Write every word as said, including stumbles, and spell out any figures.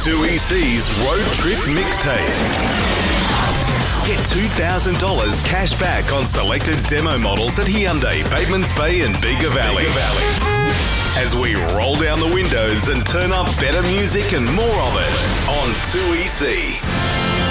two E C's Road Trip Mixtape. Get two thousand dollars cash back on selected demo models at Hyundai, Batemans Bay and Bega Valley. Bega Valley. As we roll down the windows and turn up better music and more of it on two E C.